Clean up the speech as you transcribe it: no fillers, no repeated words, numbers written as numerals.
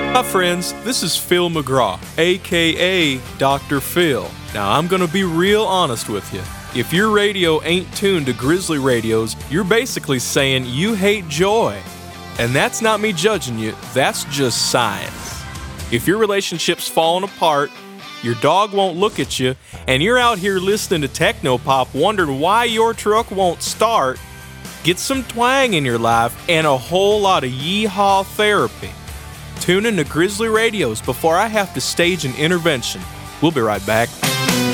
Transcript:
Hi friends, this is Phil McGraw, aka Dr. Phil. Now I'm gonna be real honest with you. If your radio ain't tuned to Grizzly radios, you're basically saying you hate joy. And that's not me judging you, that's just science. If your relationship's falling apart, your dog won't look at you, and you're out here listening to techno-pop wondering why your truck won't start, get some twang in your life and a whole lot of yeehaw therapy. Tune in to Grizzly Radios before I have to stage an intervention. We'll be right back.